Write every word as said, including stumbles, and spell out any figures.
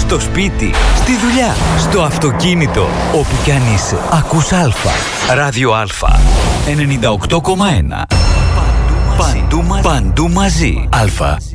στο σπίτι, στη δουλειά, στο αυτοκίνητο, όπου κι αν είσαι. Ακούς Αλφα. Ράδιο Αλφα. ενενήντα οκτώ κόμμα ένα. Παντού μαζί. Παντού μαζί. Αλφα.